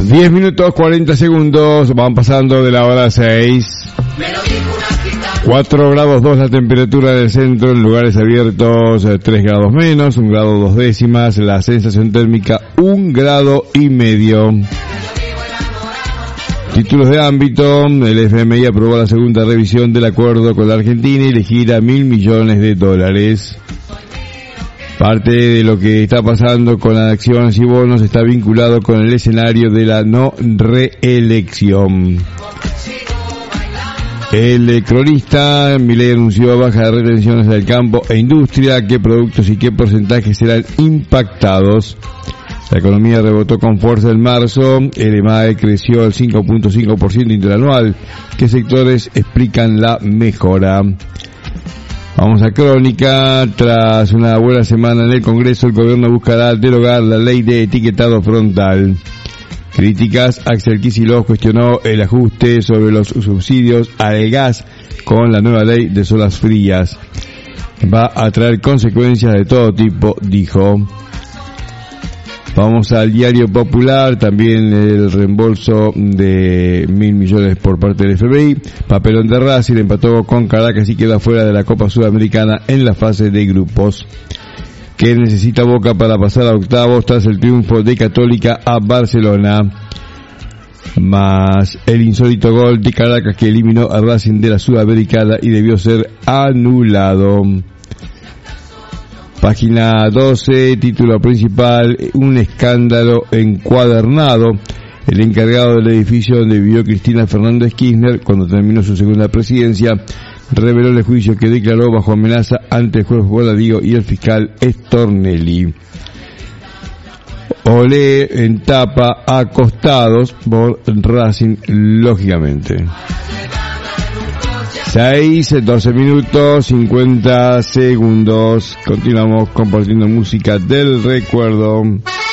10 minutos 40 segundos, van pasando de la hora 6. 4 grados 2 la temperatura del centro, en lugares abiertos 3 grados menos, 1 grado 2 décimas, la sensación térmica 1 grado y medio. Títulos de ámbito, el FMI aprobó la segunda revisión del acuerdo con la Argentina y le gira $1.000 millones. Parte de lo que está pasando con las acciones y bonos está vinculado con el escenario de la no reelección. El cronista Milei anunció baja de retenciones del campo e industria, qué productos y qué porcentajes serán impactados. La economía rebotó con fuerza en marzo, el EMAE creció al 5.5% interanual. ¿Qué sectores explican la mejora? Vamos a crónica. Tras una buena semana en el Congreso, el gobierno buscará derogar la ley de etiquetado frontal. Críticas, Axel Kicillof cuestionó el ajuste sobre los subsidios al gas con la nueva ley de zonas frías. Va a traer consecuencias de todo tipo, dijo. Vamos al Diario Popular, también el reembolso de $1.000 millones por parte del FMI. Papelón de Racing, empató con Caracas y queda fuera de la Copa Sudamericana en la fase de grupos. ¿Qué necesita Boca para pasar a octavos tras el triunfo de Católica a Barcelona? Más el insólito gol de Caracas que eliminó a Racing de la Sudamericana y debió ser anulado. Página 12, título principal, un escándalo encuadernado. El encargado del edificio donde vivió Cristina Fernández Kirchner cuando terminó su segunda presidencia reveló el juicio que declaró bajo amenaza ante el juez Bonadío y el fiscal Stornelli. Olé en tapa acostados por Racing, lógicamente. 6, 12 minutos, 50 segundos. Continuamos compartiendo música del recuerdo.